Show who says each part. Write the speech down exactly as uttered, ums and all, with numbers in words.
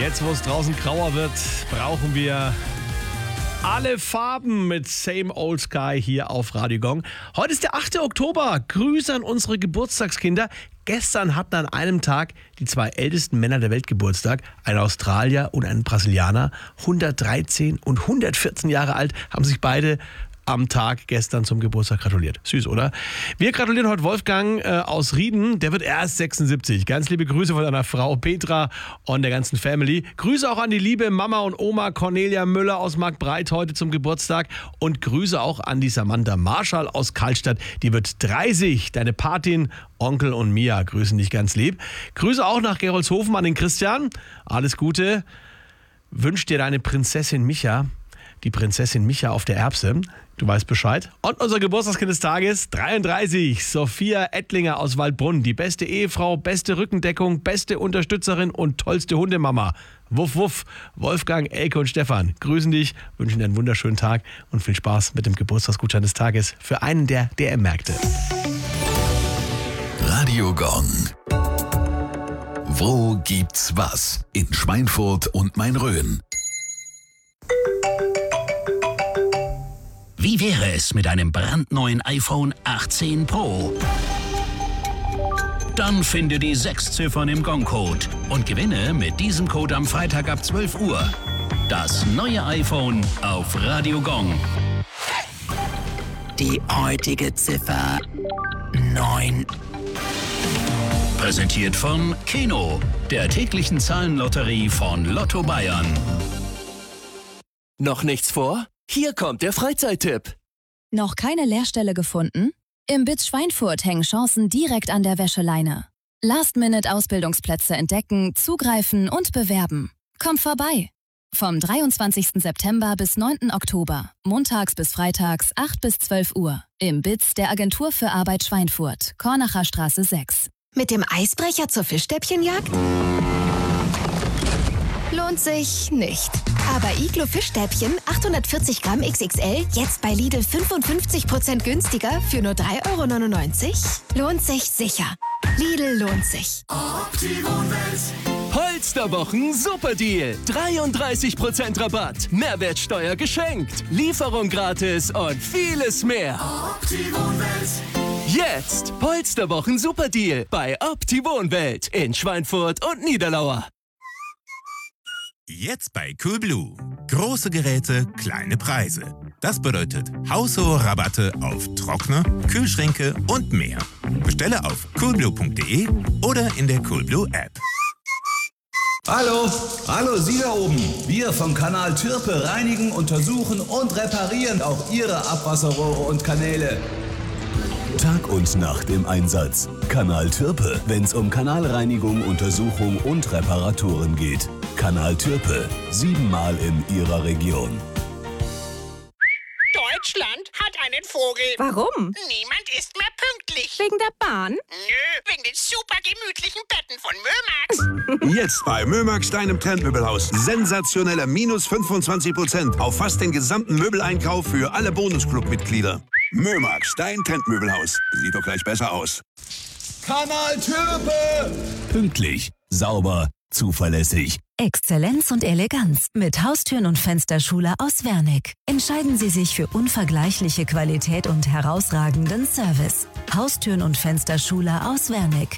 Speaker 1: Jetzt, wo es draußen grauer wird, brauchen wir alle Farben mit Same Old Sky hier auf Radio Gong. Heute ist der achte Oktober. Grüße an unsere Geburtstagskinder. Gestern hatten an einem Tag die zwei ältesten Männer der Welt Geburtstag. Ein Australier und ein Brasilianer. hundertdreizehn und hundertvierzehn Jahre alt haben sich beide am Tag gestern zum Geburtstag gratuliert. Süß, oder? Wir gratulieren heute Wolfgang äh, aus Rieden. Der wird erst sechsundsiebzig. Ganz liebe Grüße von deiner Frau Petra und der ganzen Family. Grüße auch an die liebe Mama und Oma Cornelia Müller aus Marktbreit heute zum Geburtstag. Und Grüße auch an die Samantha Marschall aus Karlstadt. Die wird dreißig. Deine Patin, Onkel und Mia grüßen dich ganz lieb. Grüße auch nach Gerolzhofen an den Christian. Alles Gute. Wünscht dir deine Prinzessin Micha. Die Prinzessin Micha auf der Erbse. Du weißt Bescheid. Und unser Geburtstagskind des Tages, dreiunddreißig, Sophia Ettlinger aus Waldbrunn. Die beste Ehefrau, beste Rückendeckung, beste Unterstützerin und tollste Hundemama. Wuff, wuff. Wolfgang, Elke und Stefan grüßen dich, wünschen dir einen wunderschönen Tag und viel Spaß mit dem Geburtstagsgutschein des Tages für einen der D M-Märkte.
Speaker 2: Radio Gong. Wo gibt's was? In Schweinfurt und Main-Rhön.
Speaker 3: Wie wäre es mit einem brandneuen iPhone achtzehn Pro? Dann finde die sechs Ziffern im Gong-Code und gewinne mit diesem Code am Freitag ab zwölf Uhr das neue iPhone auf Radio Gong.
Speaker 4: Die heutige Ziffer neun.
Speaker 3: Präsentiert von Keno, der täglichen Zahlenlotterie von Lotto Bayern.
Speaker 5: Noch nichts vor? Hier kommt der Freizeittipp.
Speaker 6: Noch keine Lehrstelle gefunden? Im B I Z Schweinfurt hängen Chancen direkt an der Wäscheleine. Last-Minute-Ausbildungsplätze entdecken, zugreifen und bewerben. Kommt vorbei. Vom dreiundzwanzigsten September bis neunten Oktober. Montags bis freitags acht bis zwölf Uhr. Im B I Z der Agentur für Arbeit Schweinfurt. Kornacher Straße sechs.
Speaker 7: Mit dem Eisbrecher zur Fischstäbchenjagd? Lohnt sich nicht. Aber Iglo Fischstäbchen achthundertvierzig Gramm X X L jetzt bei Lidl fünfundfünfzig Prozent günstiger für nur drei Euro neunundneunzig? Lohnt sich sicher. Lidl lohnt sich.
Speaker 5: Polsterwochen Superdeal. dreiunddreißig Prozent Rabatt. Mehrwertsteuer geschenkt. Lieferung gratis und vieles mehr. Jetzt Polsterwochen Superdeal bei Opti-Wohnwelt in Schweinfurt und Niederlauer.
Speaker 8: Jetzt bei Coolblue. Große Geräte, kleine Preise. Das bedeutet haushohe Rabatte auf Trockner, Kühlschränke und mehr. Bestelle auf coolblue punkt de oder in der Coolblue App.
Speaker 9: Hallo, hallo Sie da oben. Wir vom Kanal Türpe reinigen, untersuchen und reparieren auch Ihre Abwasserrohre und Kanäle.
Speaker 10: Tag und Nacht im Einsatz. Kanal Türpe, wenn es um Kanalreinigung, Untersuchung und Reparaturen geht. Kanal Türpe, siebenmal in Ihrer Region.
Speaker 11: Deutschland hat einen Vogel.
Speaker 12: Warum?
Speaker 11: Niemand ist mehr pünktlich.
Speaker 12: Wegen der Bahn?
Speaker 11: Nö, wegen den super gemütlichen Betten von Mömax.
Speaker 13: Jetzt bei Mömax, deinem Trendmöbelhaus. Sensationelle minus fünfundzwanzig Prozent auf fast den gesamten Möbeleinkauf für alle Bonusclub-Mitglieder. Mömax, dein Trendmöbelhaus. Sieht doch gleich besser aus.
Speaker 9: Kanal Türpe!
Speaker 10: Pünktlich, sauber, zuverlässig.
Speaker 14: Exzellenz und Eleganz mit Haustüren und Fensterschule aus Wernick. Entscheiden Sie sich für unvergleichliche Qualität und herausragenden Service. Haustüren und Fensterschule aus Wernick.